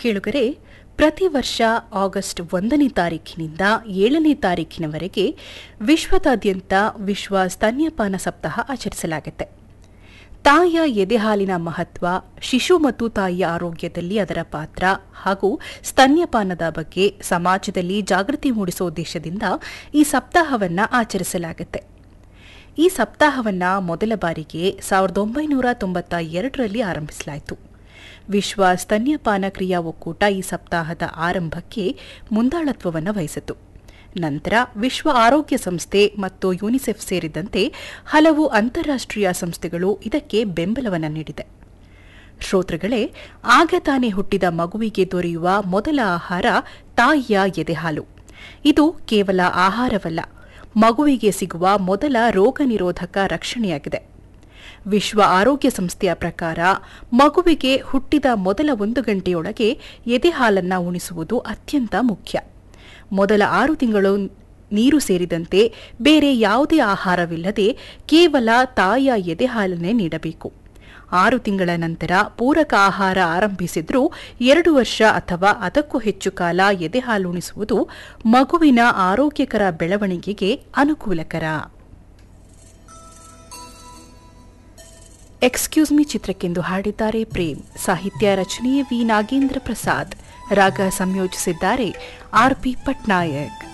ಕೇಳುಗರೆ, ಪ್ರತಿ ವರ್ಷ ಆಗಸ್ಟ್ 1ನೇ ತಾರೀಖಿನಿಂದ 7ನೇ ತಾರೀಖಿನವರೆಗೆ ವಿಶ್ವದಾದ್ಯಂತ ವಿಶ್ವ ಸ್ತನ್ಯಪಾನ ಸಪ್ತಾಹ ಆಚರಿಸಲಾಗುತ್ತೆ. ತಾಯಿಯ ಎದೆಹಾಲಿನ ಮಹತ್ವ, ಶಿಶು ಮತ್ತು ತಾಯಿಯ ಆರೋಗ್ಯದಲ್ಲಿ ಅದರ ಪಾತ್ರ ಹಾಗೂ ಸ್ತನ್ಯಪಾನದ ಬಗ್ಗೆ ಸಮಾಜದಲ್ಲಿ ಜಾಗೃತಿ ಮೂಡಿಸುವ ಉದ್ದೇಶದಿಂದ ಈ ಸಪ್ತಾಹವನ್ನು ಆಚರಿಸಲಾಗುತ್ತೆ. ಈ ಸಪ್ತಾಹವನ್ನು ಮೊದಲ ಬಾರಿಗೆ 1992ರಲ್ಲಿ ಆರಂಭಿಸಲಾಯಿತು. ವಿಶ್ವ ಸ್ತನ್ಯಪಾನ ಕ್ರಿಯಾ ಒಕ್ಕೂಟ ಈ ಸಪ್ತಾಹದ ಆರಂಭಕ್ಕೆ ಮುಂದಾಳತ್ವವನ್ನು ವಹಿಸಿತು. ನಂತರ ವಿಶ್ವ ಆರೋಗ್ಯ ಸಂಸ್ಥೆ ಮತ್ತು ಯುನಿಸೆಫ್ ಸೇರಿದಂತೆ ಹಲವು ಅಂತಾರಾಷ್ಟ್ರೀಯ ಸಂಸ್ಥೆಗಳು ಇದಕ್ಕೆ ಬೆಂಬಲವನ್ನು ನೀಡಿದೆ. ಶ್ರೋತೃಗಳೇ, ಆಗ ತಾನೇ ಹುಟ್ಟಿದ ಮಗುವಿಗೆ ದೊರೆಯುವ ಮೊದಲ ಆಹಾರ ತಾಯಿಯ ಎದೆಹಾಲು. ಇದು ಕೇವಲ ಆಹಾರವಲ್ಲ, ಮಗುವಿಗೆ ಸಿಗುವ ಮೊದಲ ರೋಗ ನಿರೋಧಕ ರಕ್ಷಣೆಯಾಗಿದೆ. ವಿಶ್ವ ಆರೋಗ್ಯ ಸಂಸ್ಥೆಯ ಪ್ರಕಾರ ಮಗುವಿಗೆ ಹುಟ್ಟಿದ ಮೊದಲ 1 ಗಂಟೆಯೊಳಗೆ ಎದೆಹಾಲನ್ನು ಉಣಿಸುವುದು ಅತ್ಯಂತ ಮುಖ್ಯ. ಮೊದಲ 6 ತಿಂಗಳು ನೀರು ಸೇರಿದಂತೆ ಬೇರೆ ಯಾವುದೇ ಆಹಾರವಿಲ್ಲದೆ ಕೇವಲ ತಾಯಿಯ ಎದೆಹಾಲನ್ನೇ ನೀಡಬೇಕು. 6 ತಿಂಗಳ ನಂತರ ಪೂರಕ ಆಹಾರ ಆರಂಭಿಸಿದ್ರೂ 2 ವರ್ಷ ಅಥವಾ ಅದಕ್ಕೂ ಹೆಚ್ಚು ಕಾಲ ಎದೆಹಾಲು ಉಣಿಸುವುದು ಮಗುವಿನ ಆರೋಗ್ಯಕರ ಬೆಳವಣಿಗೆಗೆ ಅನುಕೂಲಕರ. ಎಕ್ಸ್ಕ್ಯೂಸ್ ಮೀ ಚಿತ್ರಕ್ಕೆಂದು ಹಾಡಿದ್ದಾರೆ ಪ್ರೇಮ್. ಸಾಹಿತ್ಯ ರಚನೆ ವಿ. ನಾಗೇಂದ್ರ ಪ್ರಸಾದ್. ರಾಗ ಸಂಯೋಜಿಸಿದ್ದಾರೆ ಆರ್. ಪಿ. ಪಟ್ನಾಯಕ್.